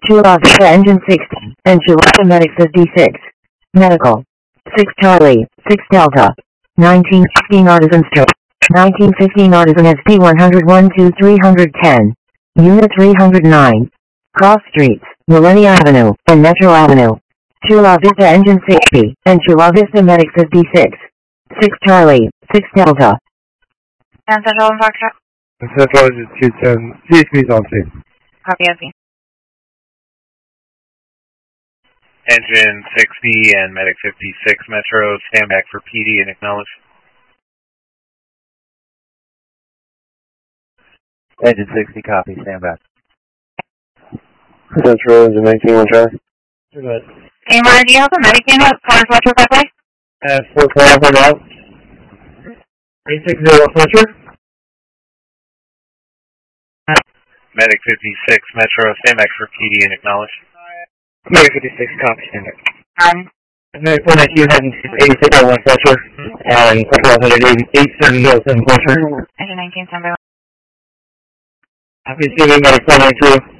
Chula Vista Engine 60, and Chula Medic 56. Medical. 6 Charlie, 6 Delta. 1915 Artisan Stroke. 1915 Artisan SP 101-310. Unit 309. Cross Streets, Millennia Avenue, and Metro Avenue. Chula Vista Engine 60, and Chula Vista Medic 56. 6 Charlie, 6 Delta. And Central and Foxtrot? Central is 210. Please meet on scene. Copy, SP. Engine 60 and Medic 56 Metro, stand back for PD and acknowledge. Engine 60, copy, stand back. Central Engine 19, Charlie. Hey, Mara, do you have a Medic in it? Cars Metro Parkway? 412 out. 360 Metro. Medic 56 Metro, stand back for PD and acknowledge. Medic 56, copy, stand back. Medic 492 heading to 8601 Fletcher, and 1287 Fletcher. Engine 19, stand by. Happy to see you, Medic 492.